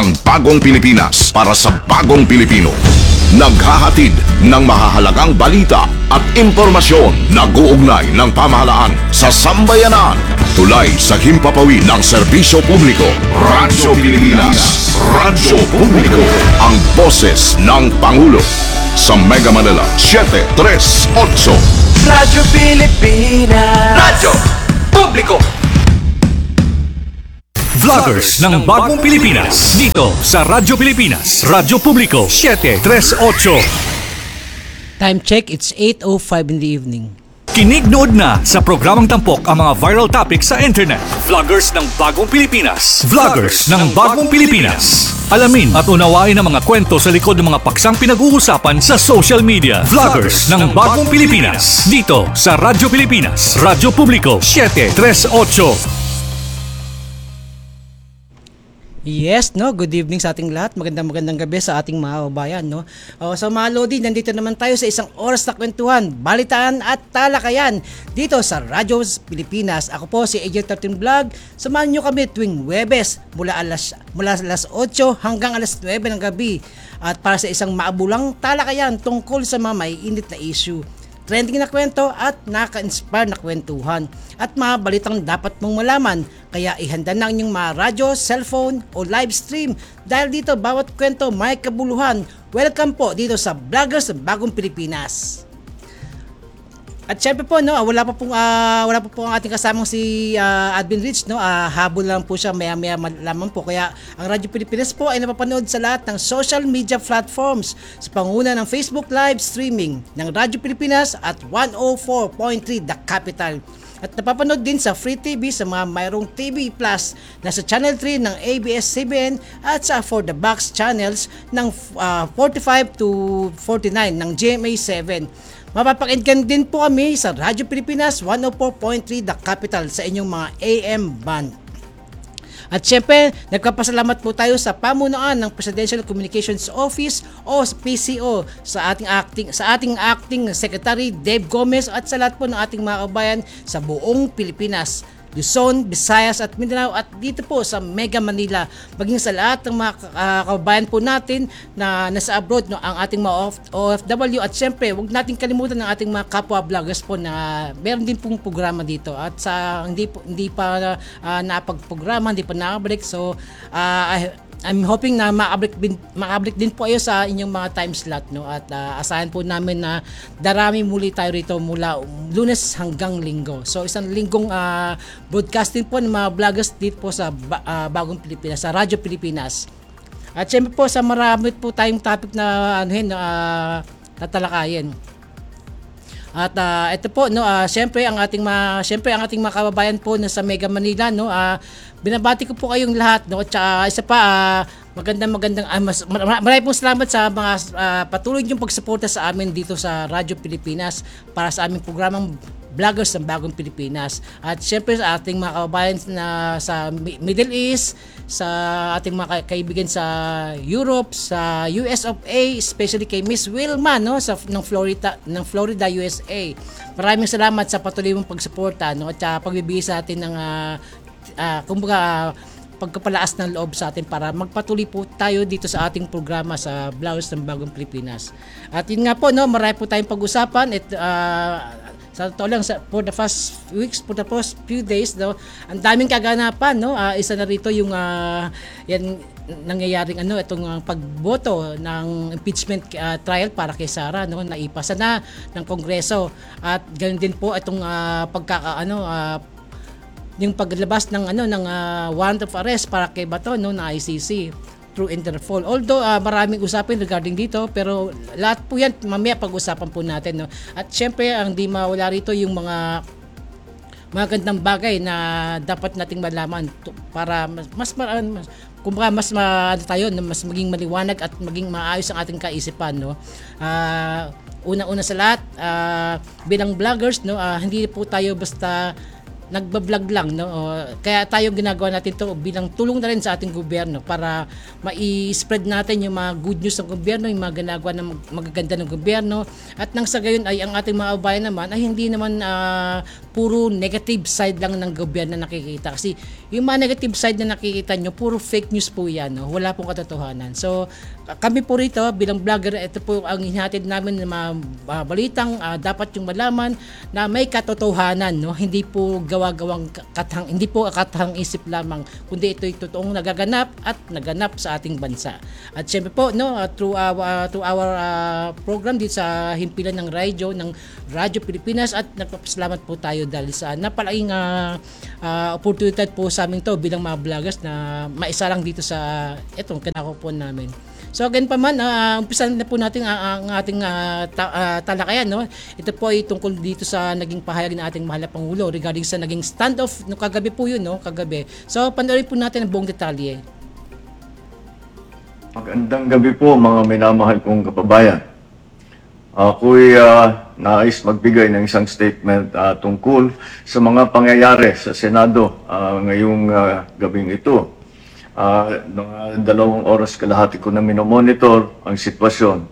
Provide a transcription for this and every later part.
ang bagong Pilipinas para sa bagong Pilipino. Naghahatid ng mahahalagang balita at impormasyon na guugnay ng pamahalaan sa sambayanan. Tulay sa himpapawid ng serbisyo publiko. Radyo Pilipinas. Radyo Publiko. Ang boses ng Pangulo. Sa Mega Manila, 738. Radyo Pilipinas. Radyo Publiko. Vloggers ng Bagong Pilipinas. Dito sa Radyo Pilipinas. Radyo Publiko, 738. Time check, it's 8:05 in the evening. Kinig nood na sa programang tampok ang mga viral topics sa internet. Vloggers ng Bagong Pilipinas. Vloggers ng Bagong Pilipinas. Alamin at unawain ang mga kwento sa likod ng mga paksang pinag-uusapan sa social media. Vloggers ng Bagong Pilipinas. Dito sa Radyo Pilipinas. Radyo Publiko, 738. Yes, no, good evening sa ating lahat. Magandang gabi sa ating mga kababayan, no. So mga Lodi, nandito naman tayo sa isang oras na kwentuhan, balitaan at talakayan dito sa Radyo Pilipinas. Ako po si Agent 13 Vlog. Samahan niyo kami tuwing Huwebes mula alas 8 hanggang alas 9 ng gabi at para sa isang maabulang talakayan tungkol sa mga may init na issue, trending na kwento at nakaka-inspire na kwentuhan at mga balitang dapat mong malaman. Kaya ihanda na inyong mga radyo, cellphone o live stream dahil dito bawat kwento may kabuluhan. Welcome po dito sa Vloggers ng Bagong Pilipinas. At syempre po, no, wala pa po ang ating kasamang si Admin Rich, no. Habol lang po siya, maya lamang po. Kaya ang Radyo Pilipinas po ay napapanood sa lahat ng social media platforms sa panguna ng Facebook live streaming ng Radyo Pilipinas at 104.3 The Capital. At napapanood din sa Free TV sa mga mayroong TV Plus na sa Channel 3 ng ABS-CBN at sa For the Box channels ng 45 to 49 ng GMA7. Mapapakinggan din po kami sa Radyo Pilipinas 104.3 The Capital sa inyong mga AM band. At syempre, nagpapasalamat po tayo sa pamunuan ng Presidential Communications Office o PCO sa ating acting Secretary Dave Gomez at sa lahat po ng ating mga kabayan sa buong Pilipinas, Luzon, Visayas at Mindanao at dito po sa Mega Manila, maging sa lahat ng mga kababayan po natin na nasa abroad, no, ang ating mga OFW at syempre huwag nating kalimutan ng ating mga kapwa vloggers po na meron din pong programa dito at sa hindi pa napagprograma, hindi pa nakabalik, so I'm hoping na makabalik din po kayo sa inyong mga time slot, no, at asahan po namin na darami muli tayo rito mula Lunes hanggang Linggo. So isang linggong broadcasting po ng mga vloggers dito po sa Bagong Pilipinas, sa Radyo Pilipinas. At syempre po sa marami po tayong topic na tatalakayin. At ito po, no, syempre ang ating mga kababayan po na sa Mega Manila, no, binabati ko po kayong lahat, no, at isa pa marami pong salamat sa mga patuloy niyong pagsuporta sa amin dito sa Radyo Pilipinas para sa aming programang Vloggers ng Bagong Pilipinas. At syempre sa ating mga kababayan na sa Middle East, sa ating mga kaibigan sa Europe, sa US of A, especially kay Miss Wilma, no, ng Florida, USA. Maraming salamat sa patuloy mong pagsuporta, no, at pagbibigay sa atin ng pagkapalaas ng loob sa atin para magpatuloy po tayo dito sa ating programa sa Vloggers ng Bagong Pilipinas. At yun nga po, no, marami po tayong pag-usapan. Sa totoo lang, for the first few days, no, ang daming kaganapan, no. Isa na rito yung yan nangyayaring itong pagboto ng impeachment trial para kay Sara, no, naipasa na ng Kongreso. At ganoon din po itong yung paglabas ng warrant of arrest para kay Bato, no, ng ICC through Interpol. Although maraming usapin regarding dito, pero lahat po yan mamaya pag-usapan po natin, no. At syempre ang di mawala rito yung mga magandang bagay na dapat nating malaman para mas maging maliwanag at maging maayos ang ating kaisipan, no. Una-una sa lahat, bilang vloggers, no, hindi po tayo basta nagbablog lang, no. Kaya tayo ginagawa natin to bilang tulong na rin sa ating gobyerno para mai-spread natin yung mga good news ng gobyerno, yung mga ginagawa ng magaganda ng gobyerno, at nang sa gayon ay ang ating mga kababayan naman ay hindi naman puro negative side lang ng gobyerno nakikita, kasi yung mga negative side na nakikita nyo, puro fake news po yan, no? Wala pong katotohanan. So, kami po rito, bilang vlogger, ito po ang hinatid namin ng mga balitang dapat yung malaman na may katotohanan, no? Hindi po gawa-gawang hindi po katang isip lamang, kundi ito'y totoong nagaganap at naganap sa ating bansa. At syempre po, no, through our program dito sa himpilan ng Radyo Pilipinas, at nagpapasalamat po tayo dahil sa napalaking oportunidad po sa amin to bilang mga vloggers na maisa lang dito sa itong kinakupuan namin. So again pa man, umpisan na po natin ang ating talakayan, no? Ito po ay tungkol dito sa naging pahayag ng ating mahal na Pangulo regarding sa naging standoff no kagabi po yun, no? Kagabi. So panoorin po natin ang buong detalye. Magandang gabi po mga minamahal kong kababayan. Ako'y nais magbigay ng isang statement tungkol sa mga pangyayari sa Senado ngayong gabing ito. Mga 2 oras kalahati ko na minomonitor ang sitwasyon.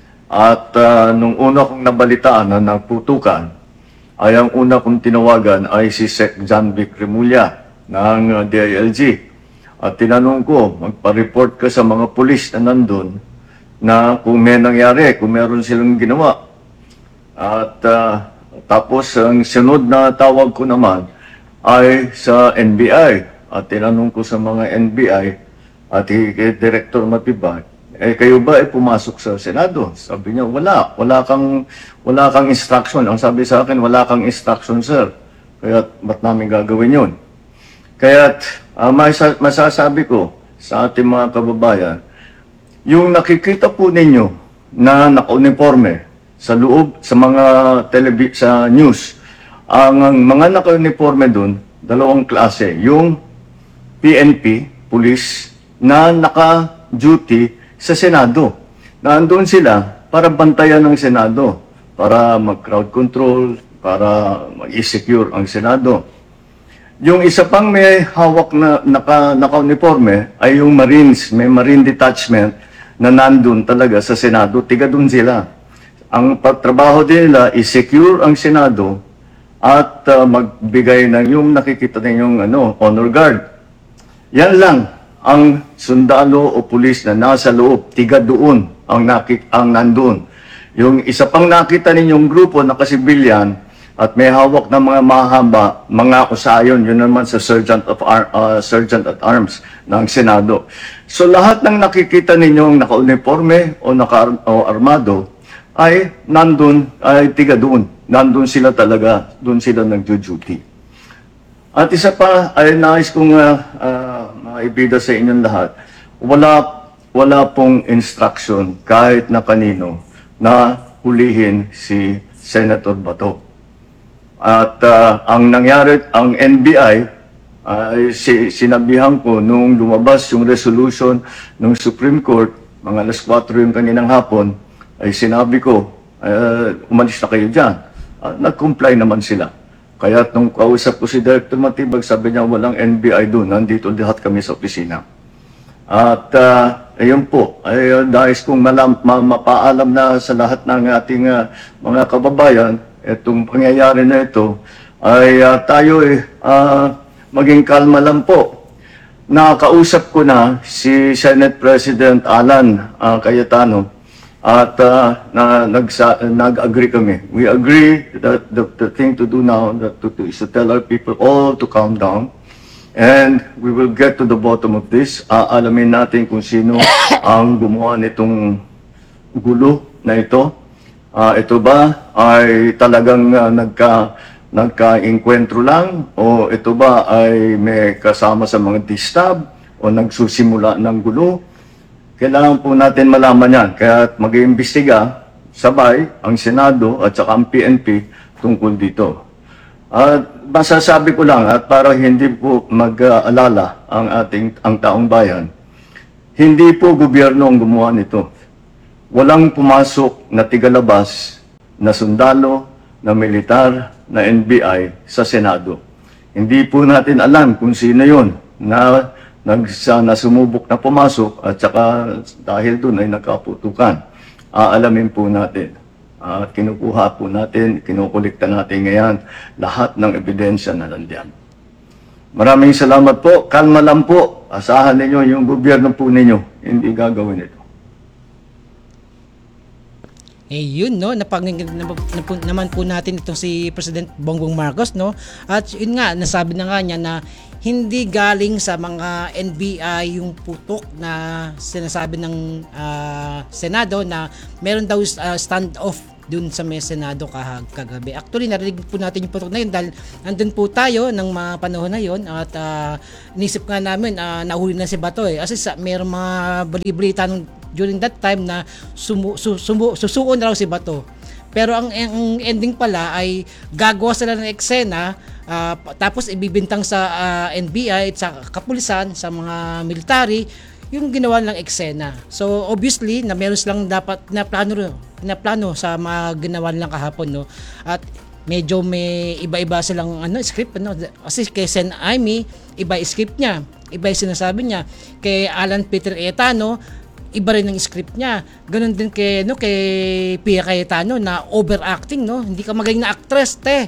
At nung una kong nabalitaan na nagputukan, ay ang una kong tinawagan ay si Sec. John Vic Remulla ng DILG. At tinanong ko, magpa-report ka sa mga pulis na nandun na kung may nangyari, kung meron silang ginawa. At tapos ang sunod na tawag ko naman ay sa NBI. At tinanong ko sa mga NBI at kay Director Matibag, kayo ba ay pumasok sa Senado? Sabi niya, wala kang instruction. Ang sabi sa akin, wala kang instruction, sir. Kaya ba't namin gagawin yun? Kaya masasabi ko sa ating mga kababayan, yung nakikita po ninyo na naka-uniforme sa loob, sa mga sa news, ang mga naka-uniforme dun, 2 klase. Yung PNP, police, na naka-duty sa Senado. Naandun sila para bantayan ng Senado, para mag-crowd control, para mag-secure ang Senado. Yung isa pang may hawak na naka-uniforme ay yung Marines, may Marine Detachment na nandun talaga sa Senado, tiga dun sila. Ang pagtrabaho nila is secure ang Senado at magbigay ng yung nakikita ninyong honor guard. Yan lang ang sundalo o pulis na nasa loob, tiga doon ang nandun. Yung isa pang nakita ninyong grupo na kasibilyan at may hawak na mga mahaba, mga kusayon, yun naman sa Sergeant at Arms ng Senado. So lahat ng nakikita ninyong naka-uniforme o armado ay nandun, ay tiga doon. Nandun sila talaga, doon sila nag-duty. At isa pa ay nais kong maibida sa inyong lahat, wala pong instruction kahit na kanino na hulihin si Senator Bato. At ang nangyari, ang NBI, sinabihan ko nung lumabas yung resolution ng Supreme Court, mga alas 4 yung kaninang hapon, ay sinabi ko, umalis na kayo dyan. Nag-comply naman sila. Kaya nung kausap ko si Director Matibag, sabi niya walang NBI doon, nandito lahat kami sa opisina. At ayun po, ay nais kong mapaalam na sa lahat ng ating mga kababayan, itong pangyayari na ito, ay tayo maging kalma lang po. Nakausap ko na si Senate President Alan Cayetano, at nag-agree kami. We agree that the thing to do now is to tell our people all to calm down. And we will get to the bottom of this. Alamin natin kung sino ang gumawa nitong gulo na ito. Ito ba ay talagang nagka-enkwentro lang? O ito ba ay may kasama sa mga distab? O nagsusimula ng gulo? Kailangan po natin malaman yan. Kaya mag-iimbestiga sabay ang Senado at saka ang PNP tungkol dito. At masasabi ko lang at para hindi po mag-alala ang taong bayan, hindi po gobyerno ang gumawa nito. Walang pumasok na tigalabas na sundalo, na militar, na NBI sa Senado. Hindi po natin alam kung sino yun na sumubok na pumasok at saka dahil doon ay nagkaputukan. Aalamin po natin. Kinukuha po natin, kinukulikta natin ngayon lahat ng ebidensya na nandiyan. Maraming salamat po. Kalma lang po. Asahan ninyo yung gobyerno po ninyo. Hindi gagawin ito. Yun, no, napakinggan naman po natin itong si President Bongbong Marcos, no? At yun nga, nasabi na nga niya na hindi galing sa mga NBI yung putok na sinasabi ng Senado na meron daw standoff dun sa may Senado kagabi. Actually, narinig po natin yung putok na yun dahil andun po tayo ng mga panahon na yun at inisip nga namin nahuli na si Bato kasi merong mga bali-balita during that time na susuko na raw si Bato. Pero ang ending pala ay gagawa sila ng eksena tapos ibibintang sa NBI at sa kapulisan, sa mga military yung ginawa ng eksena. So obviously na meron silang dapat na plano sa mga ginawa nilang kahapon, no. At medyo may iba-iba silang script, kasi kay Sen Aimee iba yung script niya, iba yung sinasabi niya. Kay Alan Peter Cayetano iba rin ang script niya. Ganon din kay Pia Cayetano na overacting, no. Hindi ka magaling na actress, te.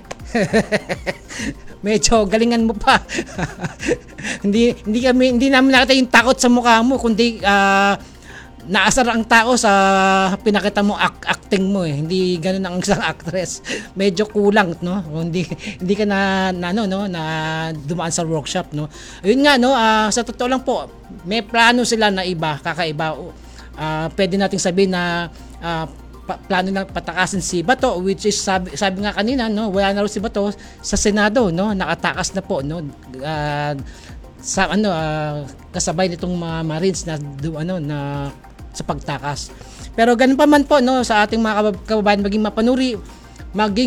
Medyo galingan mo pa. hindi namin nakita yung takot sa mukha mo, kundi naasar ang tao sa pinakita mo acting mo eh. Hindi ganoon ang isang actress. Medyo kulang, no. Hindi ka na dumaan sa workshop, no. Ayun nga, no, sa totoo lang po, may plano sila na iba, kakaiba. Pwede nating sabihin na plano lang patakasin si Bato, which is sabi nga kanina, no, wala na raw si Bato sa Senado, no, nakatakas na po, no, kasabay nitong mga Marines na na sa pagtakas. Pero ganun pa man po, no, sa ating mga kababayan, maging mapanuri, maging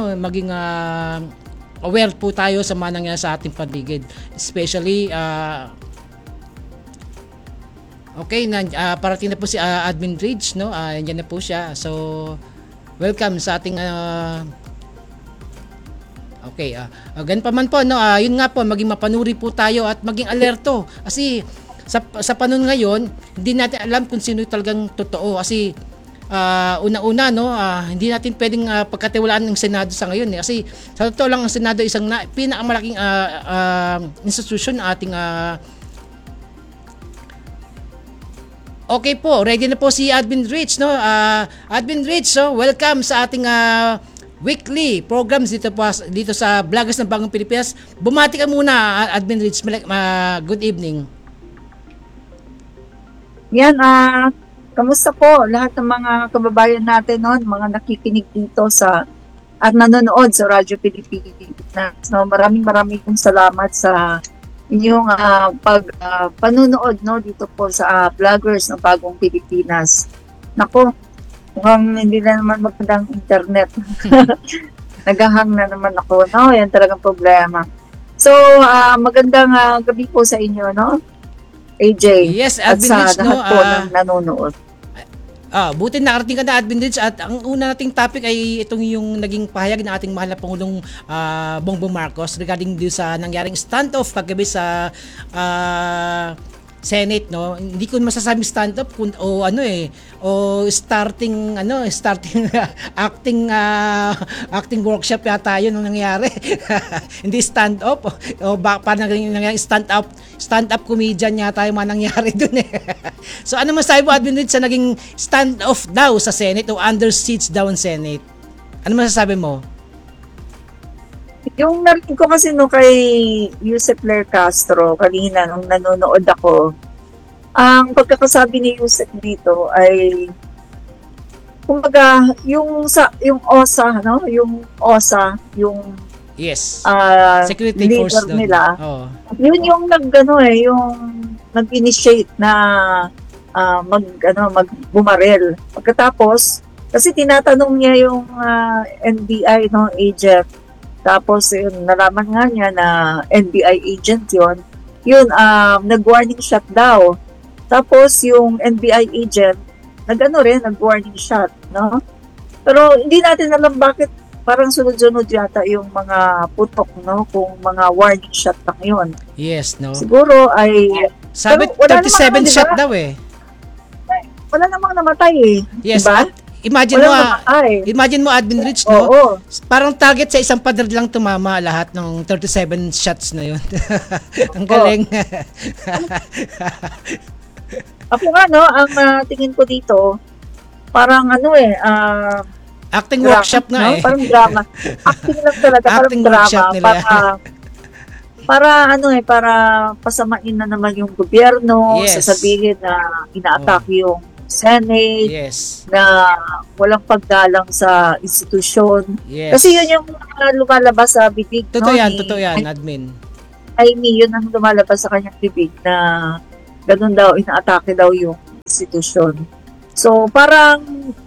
aware po tayo sa mga nangyayari sa ating paligid, especially okay, parating na po si Admin Ridge, no? Nandiyan na po siya. So, welcome sa ating okay, ganun pa man po, no? Yun nga po, maging mapanuri po tayo at maging alerto. Kasi sa panahon ngayon, hindi natin alam kung sino talagang totoo. Kasi una-una, no, hindi natin pwedeng pagkatiwalaan ng Senado sa ngayon, eh. Kasi sa totoo lang, ang Senado isang pinakamalaking institusyon ng ating okay po, ready na po si Admin Rich, no? Admin Rich, so welcome sa ating weekly programs dito sa Vloggers ng Bagong Pilipinas. Bumati ka muna, Admin Rich. Good evening. Yan, kamusta po lahat ng mga kababayan natin noon, mga nakikinig dito at nanonood sa Radyo Pilipinas. So, maraming pong salamat sa inyong panunood, no, dito po sa Vloggers ng Bagong Pilipinas. Nako, mukhang hindi na naman magandang internet. Naghahang na naman ako, no? Yan talagang problema. So, magandang gabi po sa inyo, no? AJ. Yes, at Admin Rich, sa no? lahat po ng nanonood. Buti nakarating ka na, Admin Rich, at ang una nating topic ay itong yung naging pahayag ng ating mahal na Pangulong Bongbong Marcos regarding din sa nangyaring standoff kagabi sa Senate, no. Hindi ko masasabing standoff o starting acting workshop yata yun ang nangyari. Hindi standoff o parang nangyari stand up comedian yata yung mga nangyari dun eh. So ano masabi mo, Admin Rich, sa naging standoff daw sa Senate o under siege daw ang Senate? Ano masasabi mo? Yung narinig ko kasi kay Yusef Blair Castro kanina nung nanonood ako, ang pagkakasabi ni Yusef dito ay kumbaga yung OSA, no? Yung OSA, yung Yes. Security leader force doon nila. Oh. Yun yung nag-initiate na magbumarel. Pagkatapos, kasi tinatanong niya yung NBI, no, agent. Tapos yun, nalaman nga niya na NBI agent yun, nag-warning shot daw. Tapos yung NBI agent, nag-warning shot, no? Pero hindi natin alam bakit parang sunod-sunod yata yung mga putok, no? Kung mga warning shot lang yun. Yes, no? Siguro ay... Sabi 37 shot daw eh. Wala namang namatay eh. Yes, diba? imagine mo, Walang mamatay. imagine mo, Admin Rich, no? Oo. Parang target sa isang pader lang tumama lahat ng 37 shots na yun. Ang galing. Ako nga, no, ang tingin ko dito, parang Acting drama, workshop nga no? eh. Parang drama. Acting lang talaga, Acting parang workshop drama. nila. Para pasamain na naman yung gobyerno, Yes. sasabihin na ina-atake yung Senate, Yes. na walang paggalang sa institusyon. Yes. Kasi yun yung lumalabas sa bibig, Totoo yan, ni totoo yan, Admin. Amy, yun ang lumalabas sa kanyang bibig na ganun daw, ina-atake daw yung institusyon. So, parang,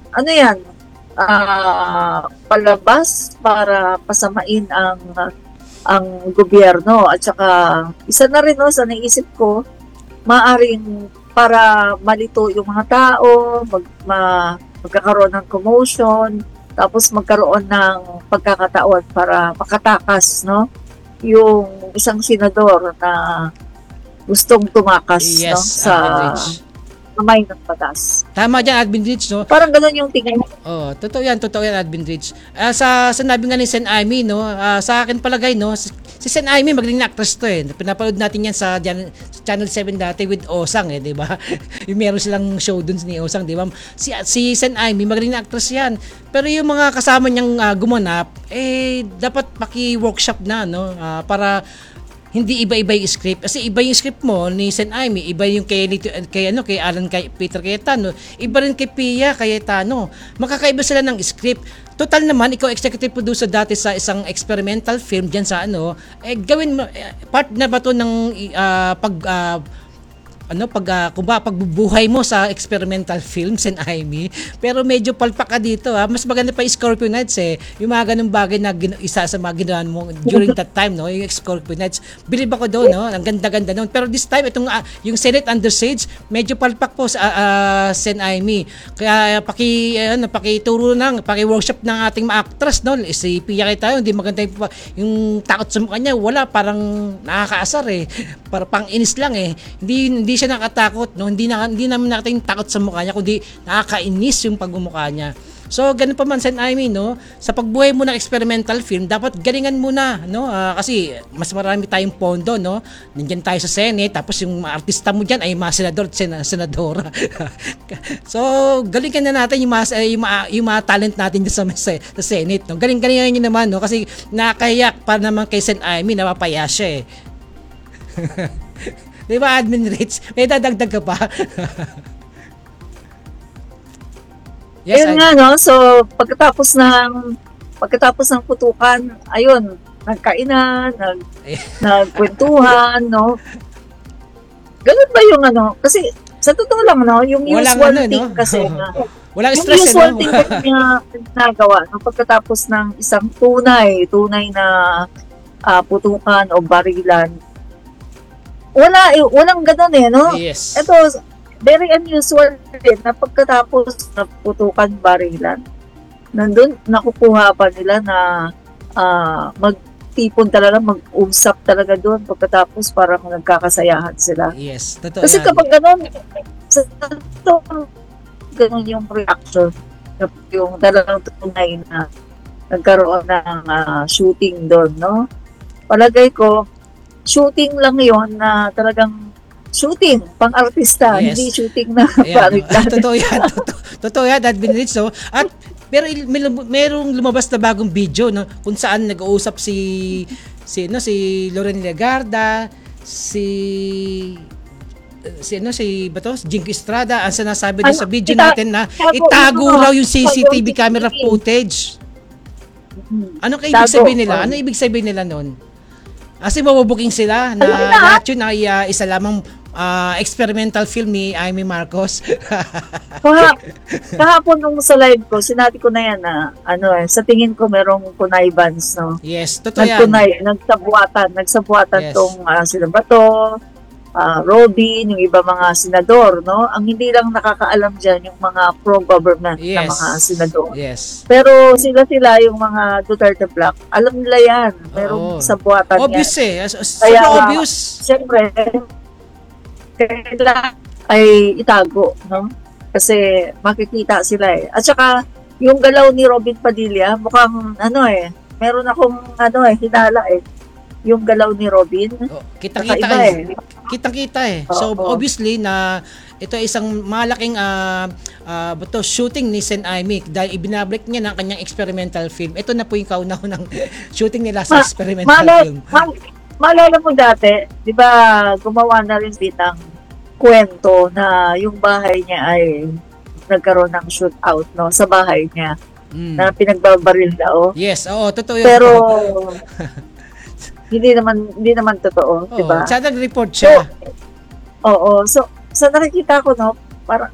palabas para pasamain ang gobyerno. At saka, isa na rin, no, sa naisip ko, maaring para malito yung mga tao, magkakaroon ng commotion, tapos magkaroon ng pagkakataon para makatakas, no, yung isang senador na gustong tumakas, no, Yes, sa Admin Rich. kamay ng batas. Tama dyan, Admin Rich, no? Parang ganun yung tingin ko. Oh, totoo yan, Admin Rich. Sa sinabi nga ni Sen Aimee, no, sa akin palagay, no, si Sen Aimee magaling na actress to eh. Pinapanood natin yan sa Channel 7 dati with Osang eh, 'di ba? Yung meron silang show dun ni Osang, 'di ba? Si Sen Aimee magaling na actress yan. Pero yung mga kasama niyang gumanap, dapat paki-workshop na, no, para hindi iba-iba yung script. Kasi iba yung script mo ni Sen Aimee, iba yung kay Alan, kay Peter Cayetano, iba rin kay Pia Cayetano. Makakaiba sila ng script. Total naman, ikaw executive producer dati sa isang experimental film diyan sa gawin mo, part na ba to ng pagbubuhay mo sa experimental film, Sen Aimee. Pero medyo palpak ka dito, ha. Mas maganda pa yung Scorpio Nights eh. Yung mga ganung bagay na isa sa mga ginawa mo during that time, no, yung Scorpio Nights. Believe ako doon, no. Ang ganda-ganda noon. Pero this time itong yung Senate Under Siege, medyo palpak po sa Sen Aimee. Kaya pakituro paki-workshop ng ating mga actress, no. Si Pia Cayetano, hindi maganda yung takot sa mukha niya. Wala, parang nakakaasar eh. Para pang-inis lang eh. Hindi siya nakatakot, no? Hindi naman natin takot sa mukha niya, kundi nakakainis yung pagmumukha niya. So, ganun pa man, Sen Aimee, no? Sa pagbuhay mo ng experimental film, dapat galingan mo na, no? Kasi mas marami tayong pondo, no? Nandiyan tayo sa Senate, tapos yung mga artista mo dyan ay mga senador at senadora. So, galingan na natin yung mga talent natin dyan sa Senate, no? Galingan nyo naman, no? Kasi nakahiyak pa naman kay Sen Aimee, napapaya siya eh. Di ba, Admin Rich? May dadagdag ka pa? Yes, Ayun nga, no? So, pagkatapos ng putukan, ayun, nagkainan, nagkwentuhan, no? Ganun ba yung Kasi, sa totoo lang, no? Yung usual thing kasi na, walang yung stress, usual no? thing na nagawa, no? Pagkatapos ng isang tunay na putukan o barilan, walang ganun eh, no? Yes. Ito, very unusual din na pagkatapos na putukan barilan, nandun, nakukuha pa nila na magtipon talaga, mag-usap talaga doon pagkatapos parang nagkakasayahan sila. Yes, totoo Kasi yan. kapag ganun yung reaction, yung talagang tunay na nagkaroon ng shooting doon, no? Palagay ko, shooting lang yon na talagang shooting, pang-artista, Yes. hindi shooting na Ayan, barilan. totoo yan. Totoo yan, Admin Rich, no? At pero merong lumabas na bagong video, no, kung saan nag-uusap si Loren Legarda, si Jinky Estrada, ang sinasabi doon sa video natin na itago raw yung CCTV camera footage. Ano kaya ibig sabihin nila? Ano ibig sabihin nila noon? Kasi mabubuking sila na lahat yun ay isa lamang experimental film ni Aimee Marcos. Kahapon nung sa live ko, sinabi ko na yan na sa tingin ko merong connivance, no? Yes, totoo yan. Nagsabuatan Yes. tong sila Bato, Robin, yung iba mga senador, no? Ang hindi lang nakakaalam dyan yung mga pro-government na Yes. mga senador. Yes. Pero sila yung mga Duterte Black, alam nila yan. Merong Oo. sabuatan Obvious yan. eh. Sobrang obvious. Siyempre, kailangan ay itago, no? Kasi makikita sila eh. At saka, yung galaw ni Robin Padilla, mukhang meron akong hinala eh. Yung galaw ni Robin. Oh, kitang-kita Kakaiba eh. Kitang-kita eh. So Oo. obviously na ito ay isang malaking shooting ni Sen Aimee dahil ibinabalik niya ng kanyang experimental film. Ito na po yung kauna-unang shooting nila sa experimental film. Maalala mo dati, di ba gumawa na rin din ng kwento na yung bahay niya ay nagkaroon ng shootout sa bahay niya na pinagbabaril daw. Yes, oo, totoo yun. Pero hindi naman totoo, di ba? Siya nag-report siya. Oo. So nakikita ko, parang